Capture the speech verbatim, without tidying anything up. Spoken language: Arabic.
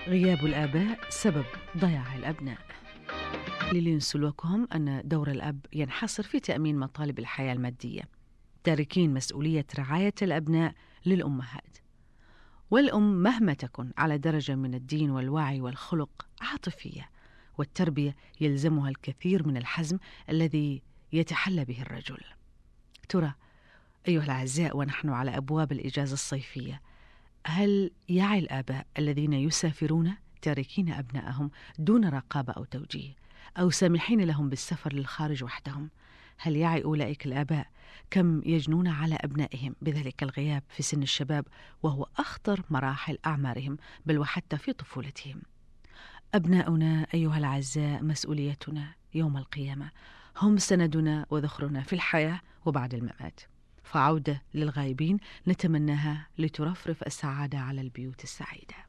غياب الآباء سبب ضياع الأبناء. لين سلوكهم أن دور الأب ينحصر في تأمين مطالب الحياة المادية، تاركين مسؤولية رعاية الأبناء للأمهات. والأم مهما تكن على درجة من الدين والوعي والخلق عاطفية، والتربية يلزمها الكثير من الحزم الذي يتحلى به الرجل. ترى أيها الأعزاء، ونحن على أبواب الإجازة الصيفية، هل يعي الآباء الذين يسافرون تاركين أبنائهم دون رقابة أو توجيه، أو سامحين لهم بالسفر للخارج وحدهم؟ هل يعي أولئك الآباء كم يجنون على أبنائهم بذلك الغياب في سن الشباب، وهو أخطر مراحل أعمارهم، بل وحتى في طفولتهم؟ أبناؤنا أيها الأعزاء مسؤوليتنا يوم القيامة، هم سندنا وذخرنا في الحياة وبعد الممات، فعودة للغائبين نتمناها لترفرف السعادة على البيوت السعيدة.